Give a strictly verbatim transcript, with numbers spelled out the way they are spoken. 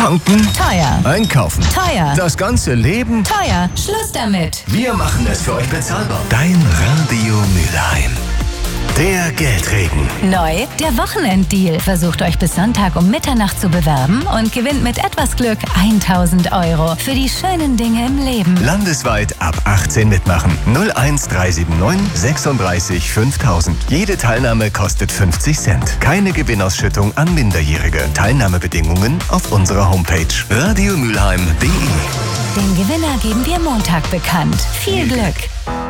Tanken? Teuer. Einkaufen? Teuer. Das ganze Leben? Teuer. Schluss damit. Wir machen es für euch bezahlbar. Dein Radio Mülheim. Der Geldregen. Neu, der Wochenenddeal. Versucht euch bis Sonntag um Mitternacht zu bewerben und gewinnt mit etwas Glück tausend Euro für die schönen Dinge im Leben. Landesweit ab achtzehn mitmachen. null eins drei sieben neun sechsunddreißig fünftausend. Jede Teilnahme kostet fünfzig Cent. Keine Gewinnausschüttung an Minderjährige. Teilnahmebedingungen auf unserer Homepage radiomülheim punkt de. Den Gewinner geben wir Montag bekannt. Viel Glück!